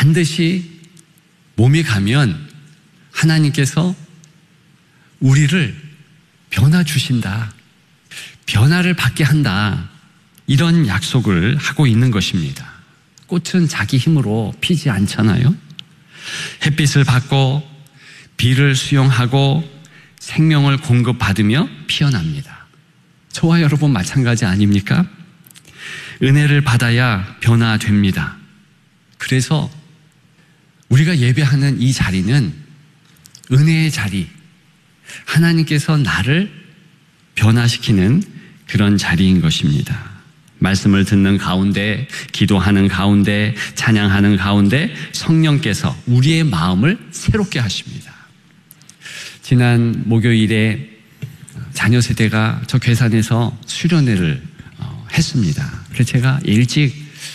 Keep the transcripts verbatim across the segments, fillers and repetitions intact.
반드시 몸이 가면 하나님께서 우리를 변화 주신다, 변화를 받게 한다, 이런 약속을 하고 있는 것입니다. 꽃은 자기 힘으로 피지 않잖아요. 햇빛을 받고 비를 수용하고 생명을 공급받으며 피어납니다. 저와 여러분 마찬가지 아닙니까? 은혜를 받아야 변화됩니다. 그래서 우리가 예배하는 이 자리는 은혜의 자리, 하나님께서 나를 변화시키는 그런 자리인 것입니다. 말씀을 듣는 가운데, 기도하는 가운데, 찬양하는 가운데 성령께서 우리의 마음을 새롭게 하십니다. 지난 목요일에 자녀 세대가 저 괴산에서 수련회를 했습니다. 그래서 제가 일찍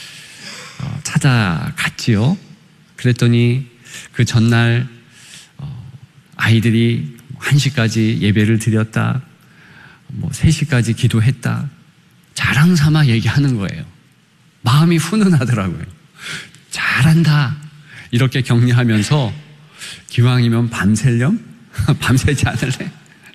찾아갔지요. 그랬더니 그 전날 아이들이 한 시까지 예배를 드렸다, 뭐 세 시까지 기도했다, 자랑 삼아 얘기하는 거예요. 마음이 훈훈하더라고요. 잘한다, 이렇게 격려하면서 기왕이면 밤새렴? 밤새지 않을래?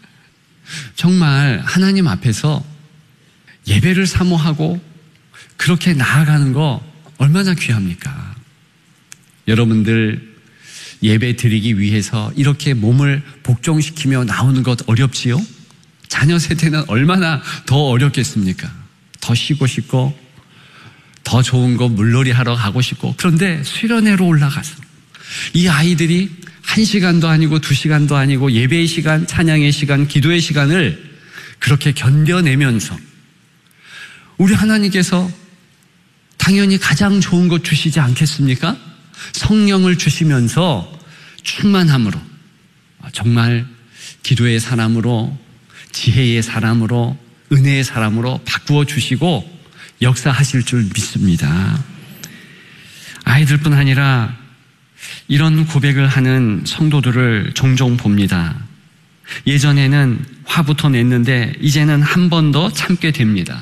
정말 하나님 앞에서 예배를 사모하고 그렇게 나아가는 거 얼마나 귀합니까? 여러분들 예배 드리기 위해서 이렇게 몸을 복종시키며 나오는 것 어렵지요? 자녀 세대는 얼마나 더 어렵겠습니까? 더 쉬고 싶고 더 좋은 거 물놀이 하러 가고 싶고, 그런데 수련회로 올라가서 이 아이들이 한 시간도 아니고 두 시간도 아니고 예배의 시간, 찬양의 시간, 기도의 시간을 그렇게 견뎌내면서 우리 하나님께서 당연히 가장 좋은 것 주시지 않겠습니까? 성령을 주시면서 충만함으로 정말 기도의 사람으로, 지혜의 사람으로, 은혜의 사람으로 바꾸어 주시고 역사하실 줄 믿습니다. 아이들뿐 아니라 이런 고백을 하는 성도들을 종종 봅니다. 예전에는 화부터 냈는데 이제는 한 번 더 참게 됩니다.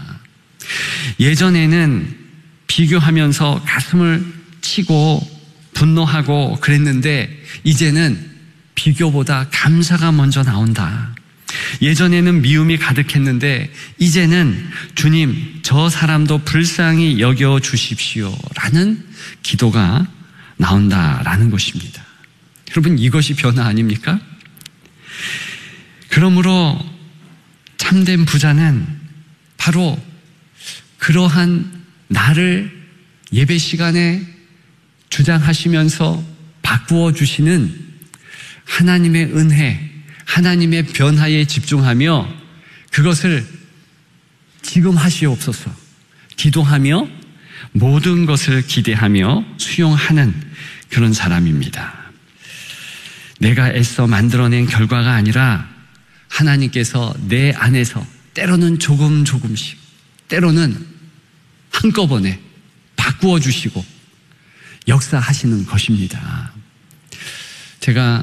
예전에는 비교하면서 가슴을 치고 분노하고 그랬는데 이제는 비교보다 감사가 먼저 나온다. 예전에는 미움이 가득했는데 이제는 주님, 저 사람도 불쌍히 여겨 주십시오 라는 기도가 나온다라는 것입니다. 여러분, 이것이 변화 아닙니까? 그러므로 참된 부자는 바로 그러한 나를 예배 시간에 주장하시면서 바꾸어 주시는 하나님의 은혜, 하나님의 변화에 집중하며 그것을 지금 하시옵소서 기도하며 모든 것을 기대하며 수용하는 그런 사람입니다. 내가 애써 만들어낸 결과가 아니라 하나님께서 내 안에서 때로는 조금 조금씩, 때로는 한꺼번에 바꾸어 주시고 역사하시는 것입니다. 제가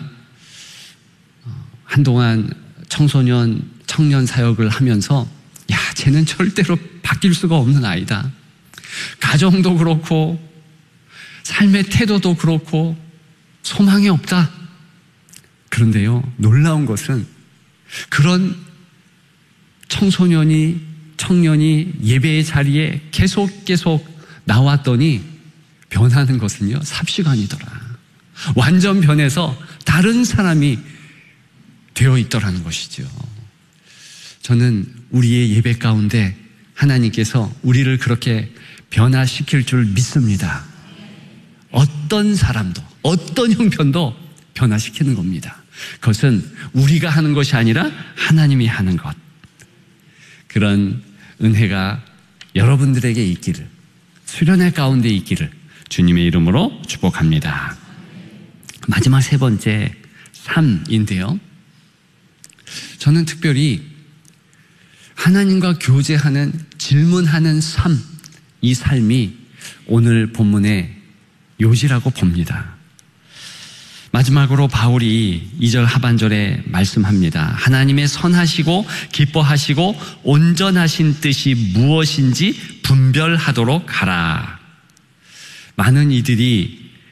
한동안 청소년, 청년 사역을 하면서 야, 쟤는 절대로 바뀔 수가 없는 아이다. 가정도 그렇고 삶의 태도도 그렇고 소망이 없다. 그런데요, 놀라운 것은 그런 청소년이, 청년이 예배의 자리에 계속 계속 나왔더니 변하는 것은요, 삽시간이더라. 완전 변해서 다른 사람이 되어 있더라는 것이죠. 저는 우리의 예배 가운데 하나님께서 우리를 그렇게 변화시킬 줄 믿습니다. 어떤 사람도, 어떤 형편도 변화시키는 겁니다. 그것은 우리가 하는 것이 아니라 하나님이 하는 것. 그런 은혜가 여러분들에게 있기를, 수련회 가운데 있기를 주님의 이름으로 축복합니다. 마지막 세 번째, 삶인데요. 저는 특별히 하나님과 교제하는, 질문하는 삶, 이 삶이 오늘 본문의 요지라고 봅니다. 마지막으로 바울이 이 절 하반절에 말씀합니다. 하나님의 선하시고 기뻐하시고 온전하신 뜻이 무엇인지 분별하도록 하라. 많은 이들이